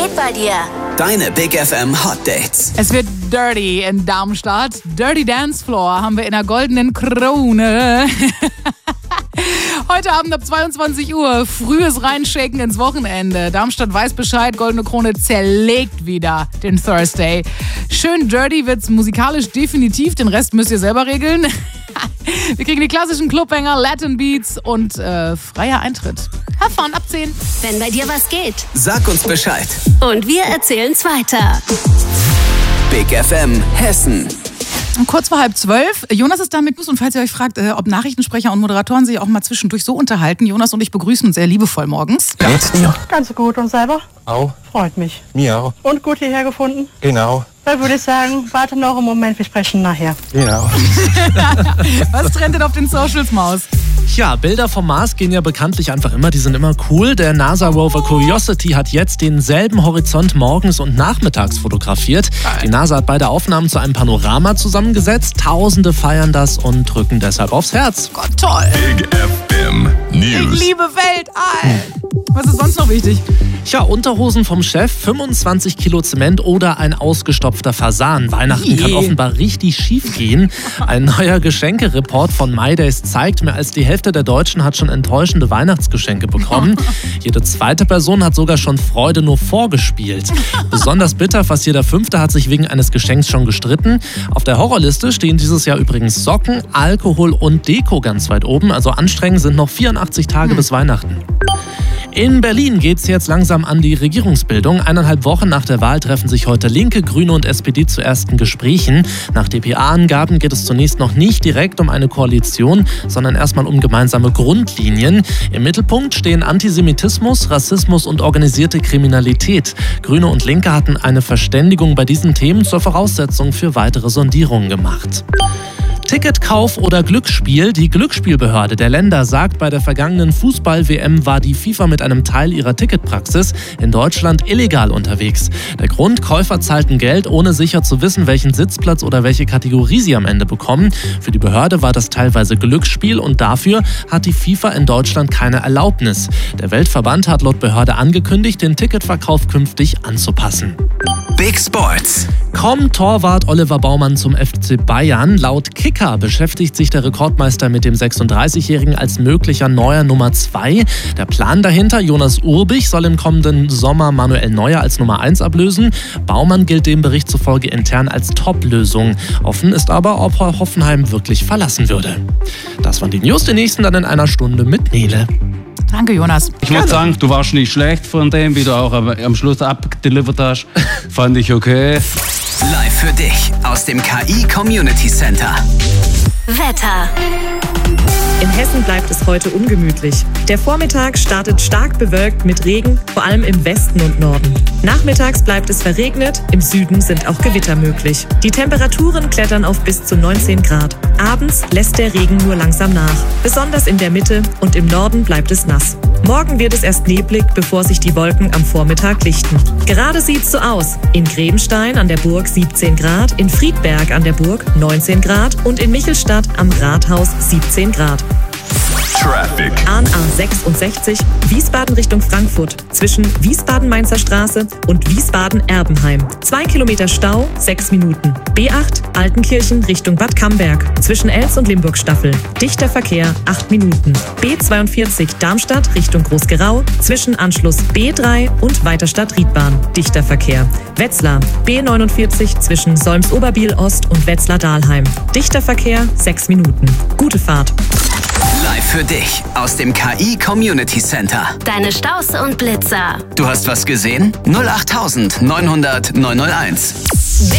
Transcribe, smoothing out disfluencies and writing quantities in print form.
geht bei dir? Deine Big FM Hot Dates. Es wird dirty in Darmstadt. Dirty Dance Floor haben wir in der Goldenen Krone. Heute Abend ab 22 Uhr. Frühes Reinschaken ins Wochenende. Darmstadt weiß Bescheid. Goldene Krone zerlegt wieder den Thursday. Schön dirty wird's musikalisch definitiv. Den Rest müsst ihr selber regeln. Wir kriegen die klassischen Clubbanger, Latin Beats und freier Eintritt. Have fun, ab 10. Wenn bei dir was geht. Sag uns Bescheid. Und wir erzählen's weiter. Big FM Hessen. Kurz vor 11:30. Jonas ist da mit uns und falls ihr euch fragt, ob Nachrichtensprecher und Moderatoren sich auch mal zwischendurch so unterhalten, Jonas und ich begrüßen uns sehr liebevoll morgens. Wie geht's dir? Ganz gut. Und selber? Auch. Freut mich. Mir auch. Und gut hierher gefunden? Genau. Dann würde ich sagen, warte noch einen Moment, wir sprechen nachher. Genau. Was trennt denn auf den Socials, Maus? Ja, Bilder vom Mars gehen ja bekanntlich einfach immer, die sind immer cool. Der NASA-Rover Curiosity hat jetzt denselben Horizont morgens und nachmittags fotografiert. Die NASA hat beide Aufnahmen zu einem Panorama zusammengesetzt. Tausende feiern das und drücken deshalb aufs Herz. Gott, toll. Big FM News. Ich liebe Weltall. Was ist sonst noch wichtig? Tja, Unterhosen vom Chef, 25 Kilo Zement oder ein ausgestopfter Fasan. Weihnachten kann offenbar richtig schief gehen. Ein neuer Geschenkereport von MyDays zeigt, mehr als die Hälfte der Deutschen hat schon enttäuschende Weihnachtsgeschenke bekommen. Jede zweite Person hat sogar schon Freude nur vorgespielt. Besonders bitter, fast jeder Fünfte hat sich wegen eines Geschenks schon gestritten. Auf der Horrorliste stehen dieses Jahr übrigens Socken, Alkohol und Deko ganz weit oben. Also anstrengend sind noch 84 Tage bis Weihnachten. In Berlin geht es jetzt langsam an die Regierungsbildung. 1,5 Wochen nach der Wahl treffen sich heute Linke, Grüne und SPD zu ersten Gesprächen. Nach dpa-Angaben geht es zunächst noch nicht direkt um eine Koalition, sondern erstmal um gemeinsame Grundlinien. Im Mittelpunkt stehen Antisemitismus, Rassismus und organisierte Kriminalität. Grüne und Linke hatten eine Verständigung bei diesen Themen zur Voraussetzung für weitere Sondierungen gemacht. Ticketkauf oder Glücksspiel? Die Glücksspielbehörde der Länder sagt, bei der vergangenen Fußball-WM war die FIFA mit einem Teil ihrer Ticketpraxis in Deutschland illegal unterwegs. Der Grund: Käufer zahlten Geld, ohne sicher zu wissen, welchen Sitzplatz oder welche Kategorie sie am Ende bekommen. Für die Behörde war das teilweise Glücksspiel und dafür hat die FIFA in Deutschland keine Erlaubnis. Der Weltverband hat laut Behörde angekündigt, den Ticketverkauf künftig anzupassen. Big Sports. Kommt Torwart Oliver Baumann zum FC Bayern? Laut Kicker beschäftigt sich der Rekordmeister mit dem 36-Jährigen als möglicher neuer Nummer 2. Der Plan dahinter: Jonas Urbich soll im kommenden Sommer Manuel Neuer als Nummer 1 ablösen. Baumann gilt dem Bericht zufolge intern als Top-Lösung. Offen ist aber, ob er Hoffenheim wirklich verlassen würde. Das waren die News, die nächsten dann in einer Stunde mit Nele. Danke, Jonas. Ich muss sagen, du warst nicht schlecht von dem, wie du auch am Schluss abdelivert hast. Fand ich okay. Live für dich aus dem KI Community Center. Wetter. In Hessen bleibt es heute ungemütlich. Der Vormittag startet stark bewölkt mit Regen, vor allem im Westen und Norden. Nachmittags bleibt es verregnet, im Süden sind auch Gewitter möglich. Die Temperaturen klettern auf bis zu 19 Grad. Abends lässt der Regen nur langsam nach. Besonders in der Mitte und im Norden bleibt es nass. Morgen wird es erst neblig, bevor sich die Wolken am Vormittag lichten. Gerade sieht's so aus. In Grebenstein an der Burg 17 Grad, in Friedberg an der Burg 19 Grad und in Michelstadt am Rathaus 17 Grad. Traffic. A66 Wiesbaden Richtung Frankfurt zwischen Wiesbaden-Mainzer Straße und Wiesbaden-Erbenheim. 2 Kilometer Stau, 6 Minuten. B8 Altenkirchen Richtung Bad Camberg zwischen Elz und Limburg-Staffel. Dichter Verkehr, 8 Minuten. B42 Darmstadt Richtung Groß-Gerau zwischen Anschluss B3 und Weiterstadt-Riedbahn. Dichter Verkehr. Wetzlar B49 zwischen Solms-Oberbiel-Ost und Wetzlar-Dahlheim. Dichter Verkehr, 6 Minuten. Gute Fahrt. Live für dich aus dem KI Community Center. Deine Staus und Blitzer. Du hast was gesehen? 08900 901.